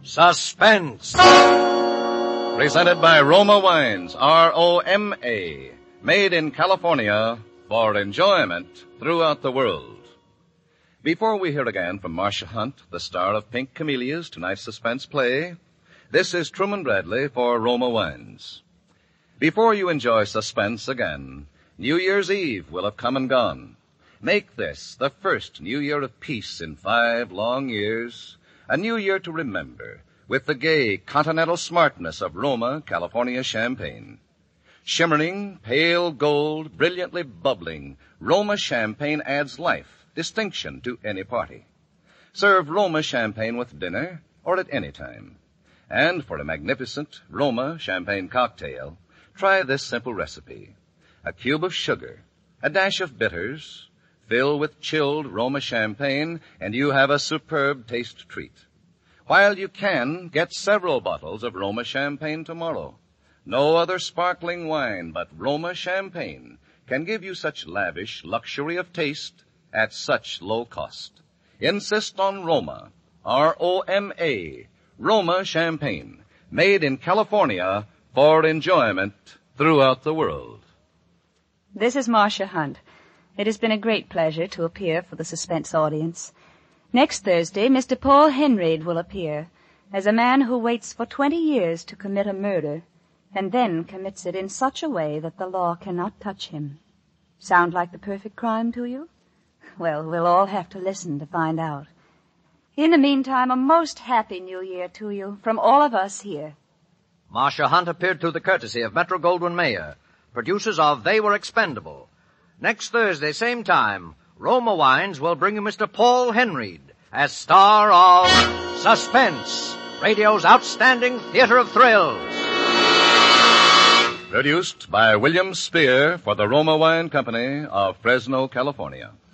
Suspense. Presented by Roma Wines, R-O-M-A, made in California for enjoyment throughout the world. Before we hear again from Marcia Hunt, the star of Pink Camellias, tonight's suspense play, this is Truman Bradley for Roma Wines. Before you enjoy suspense again, New Year's Eve will have come and gone. Make this the first New Year of peace in 5 long years, a New Year to remember, with the gay continental smartness of Roma, California champagne. Shimmering, pale gold, brilliantly bubbling, Roma champagne adds life, distinction to any party. Serve Roma champagne with dinner or at any time. And for a magnificent Roma champagne cocktail, try this simple recipe. A cube of sugar, a dash of bitters, fill with chilled Roma champagne, and you have a superb taste treat. While you can, get several bottles of Roma champagne tomorrow. No other sparkling wine but Roma champagne can give you such lavish luxury of taste at such low cost. Insist on Roma, R-O-M-A, Roma champagne, made in California for enjoyment throughout the world. This is Marcia Hunt. It has been a great pleasure to appear for the suspense audience. Next Thursday, Mr. Paul Henreid will appear as a man who waits for 20 years to commit a murder and then commits it in such a way that the law cannot touch him. Sound like the perfect crime to you? Well, we'll all have to listen to find out. In the meantime, a most happy New Year to you from all of us here. Marcia Hunt appeared through the courtesy of Metro-Goldwyn-Mayer, producers of They Were Expendable. Next Thursday, same time, Roma Wines will bring you Mr. Paul Henreid as star of Suspense, radio's outstanding theater of thrills. Produced by William Spear for the Roma Wine Company of Fresno, California.